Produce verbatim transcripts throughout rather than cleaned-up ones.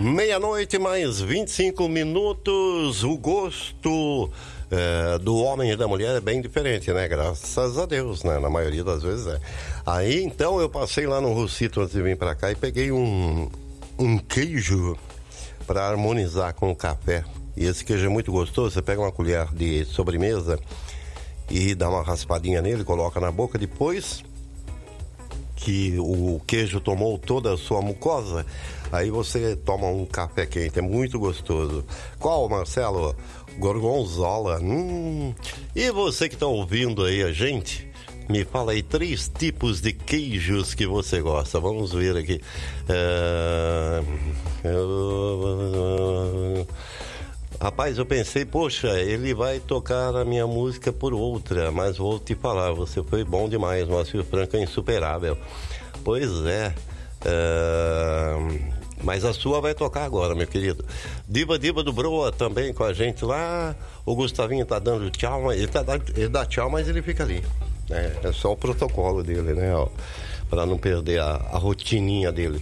Meia-noite mais vinte e cinco minutos. O gosto é, do homem e da mulher é bem diferente, né? Graças a Deus, né? Na maioria das vezes é. Aí então eu passei lá no Rossito antes de vir pra cá e peguei um, um queijo para harmonizar com o café. E esse queijo é muito gostoso. Você pega uma colher de sobremesa e dá uma raspadinha nele, coloca na boca. Depois que o queijo tomou toda a sua mucosa, aí você toma um café quente, é muito gostoso. Qual, Marcelo? Gorgonzola. Hum. E você que está ouvindo aí a gente, me fala aí três tipos de queijos que você gosta. Vamos ver aqui. É... Rapaz, eu pensei, poxa, ele vai tocar a minha música por outra, mas vou te falar, você foi bom demais, Márcio Franco é insuperável. Pois é, é... mas a sua vai tocar agora, meu querido. Diva Diva do Broa também com a gente lá. O Gustavinho tá dando tchau, ele, tá, ele dá tchau, mas ele fica ali. É, é só o protocolo dele, né, ó, pra não perder a, a rotininha dele.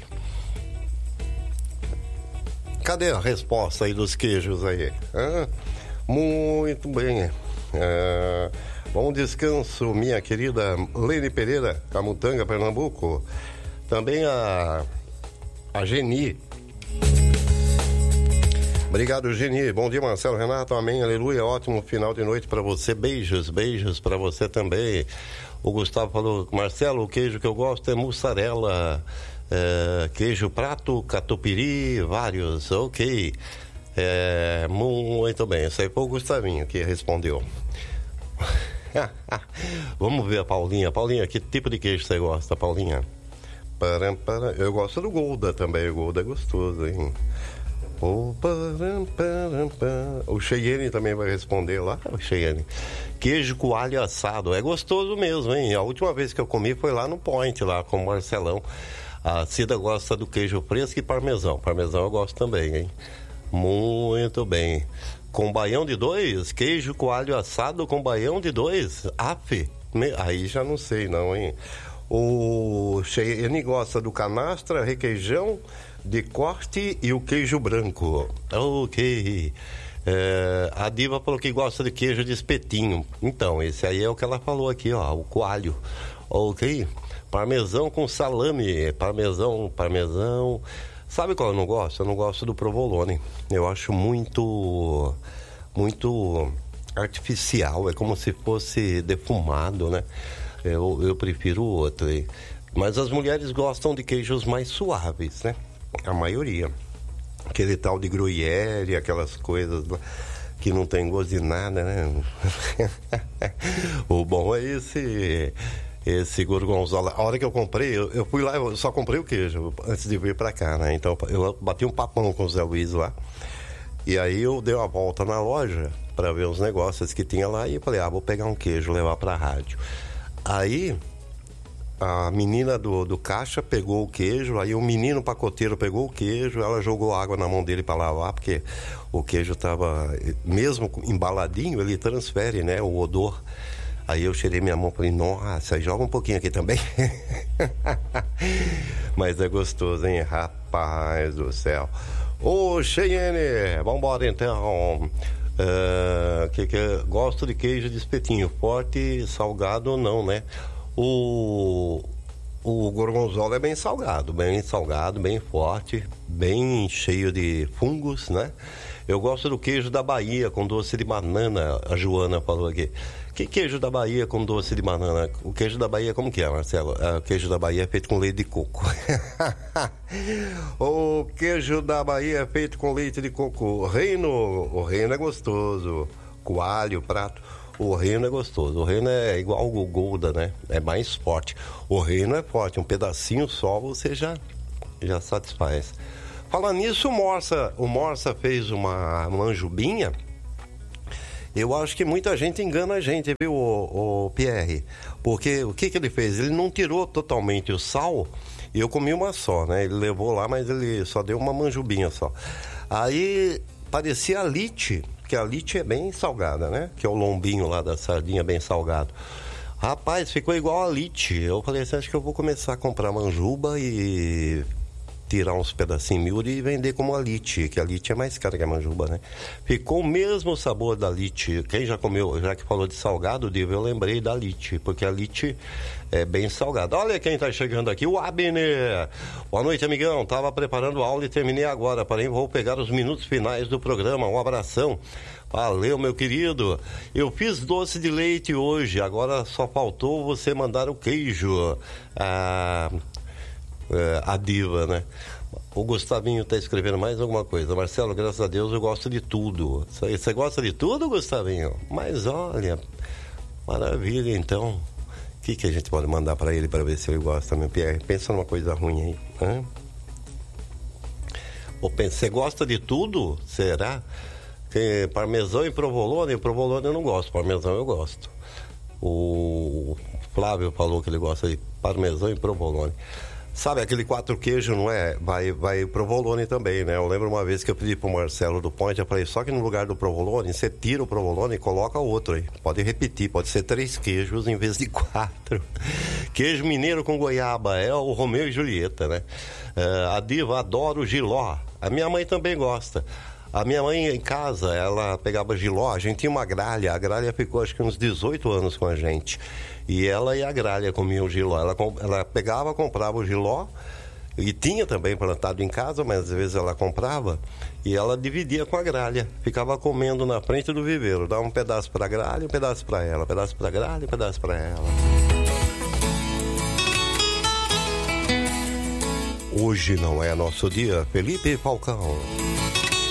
Cadê a resposta aí dos queijos aí? Ah, muito bem. Ah, bom descanso, minha querida Lene Pereira, Camutanga, Pernambuco. Também a, a Geni. Obrigado, Geni. Bom dia, Marcelo, Renato. Amém, aleluia. Ótimo final de noite para você. Beijos, beijos para você também. O Gustavo falou, Marcelo, o queijo que eu gosto é mussarela. É, queijo prato, catupiry, vários, ok. É, muito bem, isso aí foi o Gustavinho que respondeu. Vamos ver a Paulinha. Paulinha, que tipo de queijo você gosta, Paulinha? Param, param. Eu gosto do Gouda também, o Gouda é gostoso, hein? Oh, param, param, param. O Cheyenne também vai responder lá, o Cheyenne. Queijo coalho assado, é gostoso mesmo, hein? A última vez que eu comi foi lá no Point, lá com o Marcelão. A Cida gosta do queijo fresco e parmesão. Parmesão eu gosto também, hein? Muito bem. Com baião de dois? Queijo coalho assado com baião de dois? Aff, aí já não sei não, hein? O Cheyenne gosta do canastra, requeijão de corte e o queijo branco. Ok. É, a Diva falou que gosta de queijo de espetinho. Então, esse aí é o que ela falou aqui, ó, o coalho. Ok. Parmesão com salame, parmesão, parmesão. Sabe qual eu não gosto? Eu não gosto do provolone. Eu acho muito, muito artificial. É como se fosse defumado, né? Eu, eu prefiro o outro. Mas as mulheres gostam de queijos mais suaves, né? A maioria. Aquele tal de gruyère, aquelas coisas que não tem gosto de nada, né? O bom é esse... Esse gorgonzola, a hora que eu comprei, eu, eu fui lá, eu só comprei o queijo antes de vir pra cá, né? Então eu bati um papão com o Zé Luiz lá. E aí eu dei uma volta na loja pra ver os negócios que tinha lá e eu falei, ah, vou pegar um queijo, levar pra rádio. Aí a menina do, do caixa pegou o queijo, aí o menino pacoteiro pegou o queijo, ela jogou água na mão dele pra lavar, porque o queijo tava, mesmo embaladinho, ele transfere, né, o odor. Aí eu cheirei minha mão e falei, nossa, joga um pouquinho aqui também. Mas é gostoso, hein? Rapaz do céu. Ô, Cheyenne, vambora então. Uh, que, que, gosto de queijo de espetinho, forte, salgado ou não, né? O, o gorgonzola é bem salgado, bem salgado, bem forte, bem cheio de fungos, né? Eu gosto do queijo da Bahia com doce de banana, a Joana falou aqui. Que queijo da Bahia com doce de banana? O queijo da Bahia como que é, Marcelo? O queijo da Bahia é feito com leite de coco. O queijo da Bahia é feito com leite de coco. Reino, o reino é gostoso. Coalho, prato. O reino é gostoso. O reino é igual o Gouda, né? É mais forte. O reino é forte. Um pedacinho só você já, já satisfaz. Falando nisso, o Morsa, o Morsa fez uma manjubinha. Eu acho que muita gente engana a gente, viu, o, o Pierre? Porque o que que ele fez? Ele não tirou totalmente o sal e eu comi uma só, né? Ele levou lá, mas ele só deu uma manjubinha só. Aí parecia a lite, que a lite é bem salgada, né? Que é o lombinho lá da sardinha bem salgado. Rapaz, ficou igual a lite. Eu falei assim, acho que eu vou começar a comprar manjuba e tirar uns pedacinhos miúdos e vender como a lite, que a lite é mais cara que a manjuba, né? Ficou o mesmo sabor da lite. Quem já comeu, já que falou de salgado, Diva, eu lembrei da lite, porque a lite é bem salgada. Olha quem tá chegando aqui, o Abner. Boa noite, amigão. Tava preparando a aula e terminei agora, porém vou pegar os minutos finais do programa. Um abração. Valeu, meu querido. Eu fiz doce de leite hoje, agora só faltou você mandar o queijo. Ah, a Diva, né? O Gustavinho tá escrevendo mais alguma coisa. Marcelo, graças a Deus eu gosto de tudo. Você gosta de tudo, Gustavinho? Mas olha, maravilha, então. O que, que a gente pode mandar para ele para ver se ele gosta, meu Pierre? Pensa numa coisa ruim aí. Hã? Você gosta de tudo? Será? Tem parmesão e provolone? Provolone eu não gosto, parmesão eu gosto. O Flávio falou que ele gosta de parmesão e provolone. Sabe, aquele quatro queijos, não é? Vai, vai provolone também, né? Eu lembro uma vez que eu pedi pro Marcelo do Ponte, eu falei, só que no lugar do provolone, você tira o provolone e coloca outro aí. Pode repetir, pode ser três queijos em vez de quatro. Queijo mineiro com goiaba, é o Romeu e Julieta, né? Uh, a Diva adora o jiló. A minha mãe também gosta. A minha mãe em casa, ela pegava jiló, a gente tinha uma gralha, a gralha ficou acho que uns dezoito anos com a gente. E ela e a gralha comiam jiló. Ela, ela pegava, comprava o jiló, e tinha também plantado em casa, mas às vezes ela comprava, e ela dividia com a gralha. Ficava comendo na frente do viveiro, dava um pedaço para a gralha, um pedaço para ela, um pedaço para a gralha, um pedaço para ela. Hoje não é nosso dia, Felipe Falcão.